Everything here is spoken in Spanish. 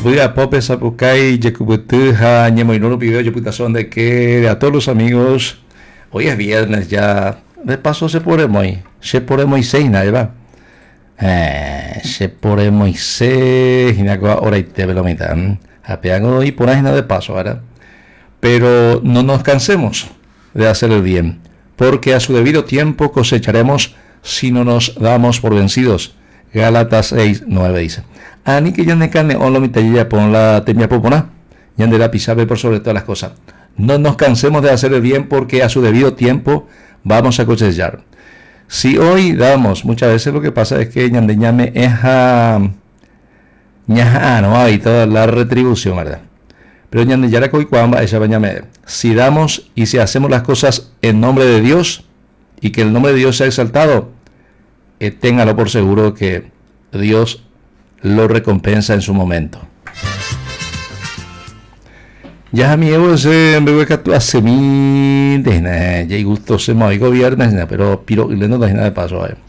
fui a Pope Sapucay, Yecubutuja, Ñemoinoro, Pibeo, Yeputazón de que a todos los amigos, hoy es viernes ya, de paso se pone Moisés, ¿verdad? Se pone Moisés, y me acuerdo ahora y te veo la mitad, apeando y por ahí nada de paso, ¿verdad? Pero no nos cansemos de hacer el bien, porque a su debido tiempo cosecharemos si no nos damos por vencidos. Gálatas 6:9 dice. Ani que ya ne cane on lo mitad pon la temia popona, ya de la pisabe por sobre todas las cosas. No nos cansemos de hacer el bien, porque a su debido tiempo vamos a cosechar. Si hoy damos, muchas veces lo que pasa es que ñande ñame es a no hay toda la retribución, ¿verdad? Pero ñande yara coicuamba esa bañame. Si damos y si hacemos las cosas en nombre de Dios y que el nombre de Dios sea exaltado, téngalo por seguro que Dios lo recompensa en su momento. Ya mi ego se me que tú hace mi ya gusto se me gobierna, pero piro y no da nada de paso.